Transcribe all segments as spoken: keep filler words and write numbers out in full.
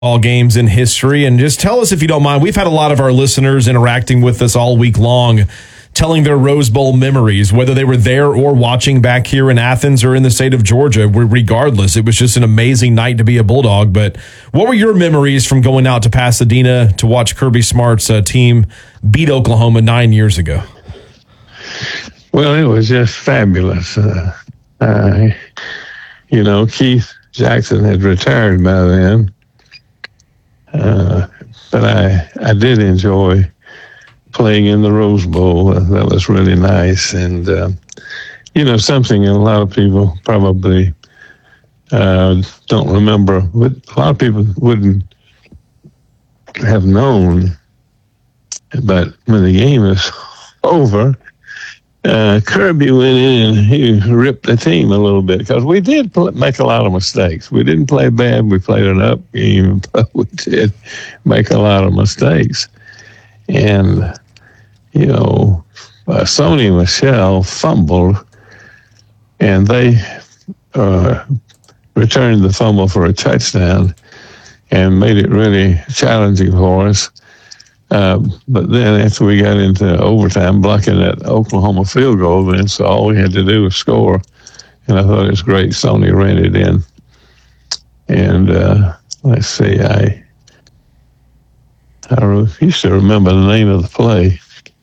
all games in history. And just tell us, if you don't mind, we've had a lot of our listeners interacting with us all week long, telling their Rose Bowl memories, whether they were there or watching back here in Athens or in the state of Georgia. Regardless, it was just an amazing night to be a Bulldog. But what were your memories from going out to Pasadena to watch Kirby Smart's uh, team beat Oklahoma nine years ago? Well, it was just fabulous. Uh, uh, you know, Keith Jackson had retired by then. Uh, but I, I did enjoy playing in the Rose Bowl. That was really nice. And, uh, you know, something a lot of people probably uh, don't remember, but a lot of people wouldn't have known. But when the game is over, uh, Kirby went in and he ripped the team a little bit, because we did pl- make a lot of mistakes. We didn't play bad. We played an up game, but we did make a lot of mistakes. And, you know, uh, Sony Michel fumbled, and they uh, returned the fumble for a touchdown and made it really challenging for us. Uh, but then after we got into overtime, blocking that Oklahoma field goal, then so all we had to do was score. And I thought it was great. Sony ran it in. And uh, let's see, I I used to remember the name of the play.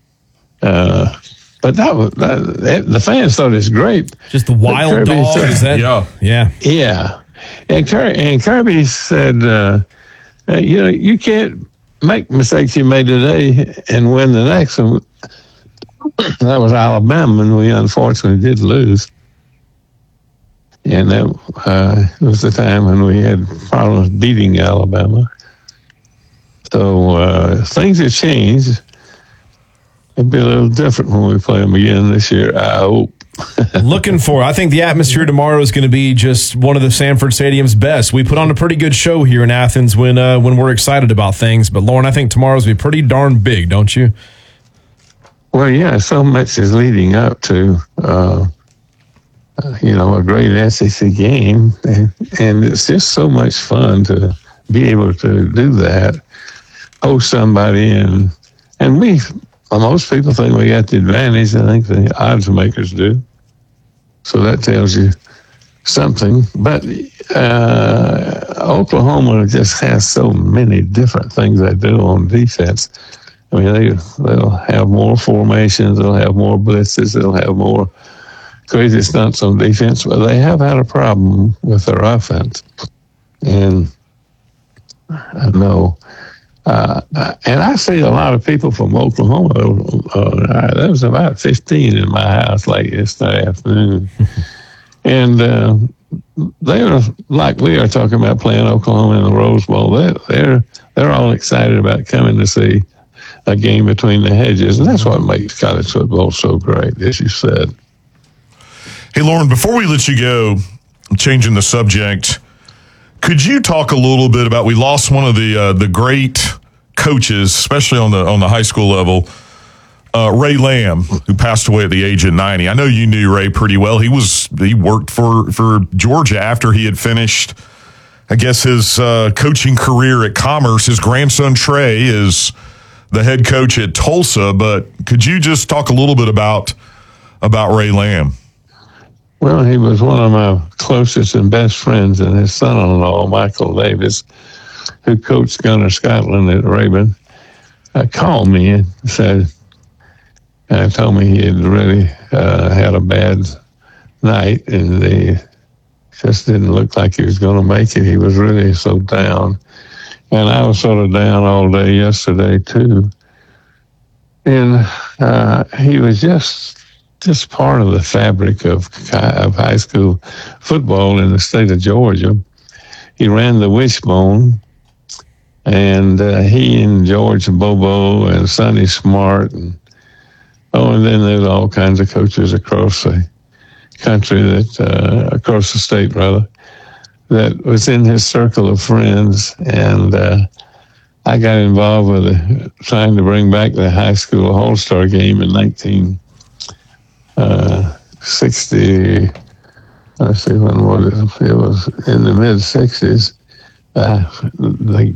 Uh, but that was that, the fans thought it was great. Just the wild dog. Said, is that? Yeah, yeah, yeah. And Kirby, and Kirby said, uh, you know, you can't make mistakes you made today and win the next one. That was Alabama, and we unfortunately did lose. And that uh, was the time when we had problems beating Alabama. So uh, things have changed. It'll be a little different when we play them again this year, I hope. Looking for, I think the atmosphere tomorrow is going to be just one of the Sanford Stadium's best. We put on a pretty good show here in Athens when uh, when we're excited about things. But, Lauren, I think tomorrow's going to be pretty darn big, don't you? Well, yeah, so much is leading up to, uh, you know, a great S E C game. And, and it's just so much fun to be able to do that, host somebody. And, and we, most people think we got the advantage. I think the odds makers do. So that tells you something. But uh, Oklahoma just has so many different things they do on defense. I mean, they, they'll have more formations, they'll have more blitzes, they'll have more crazy stunts on defense, but they have had a problem with their offense. And I know, uh, and I see a lot of people from Oklahoma. Uh, there was about fifteen in my house late yesterday afternoon. And uh, they're like we are talking about playing Oklahoma in the Rose Bowl. They're, they're, they're all excited about coming to see a game between the hedges. And that's what makes college football so great, as you said. Hey, Lauren, before we let you go, changing the subject, could you talk a little bit about, we lost one of the uh, the great coaches, especially on the on the high school level, uh, Ray Lamb, who passed away at the age of ninety. I know you knew Ray pretty well. He was he worked for, for Georgia after he had finished, I guess, his uh, coaching career at Commerce. His grandson, Trey, is the head coach at Tulsa. But could you just talk a little bit about about Ray Lamb? Well, he was one of my closest and best friends, and his son-in-law, Michael Davis, who coached Gunner Scotland at Rabun, uh, called me and said, and told me he had really uh, had a bad night, and they just didn't look like he was going to make it. He was really so down. And I was sort of down all day yesterday, too. And uh, he was just just part of the fabric of, of high school football in the state of Georgia. He ran the Wishbone, and uh, he and George Bobo and Sonny Smart, and oh, and then there's all kinds of coaches across the country, that uh, across the state, rather, that was in his circle of friends. And uh, I got involved with it, trying to bring back the high school All-Star game in nineteen sixty. Let's see, when was it? It was in the mid-sixties. uh, they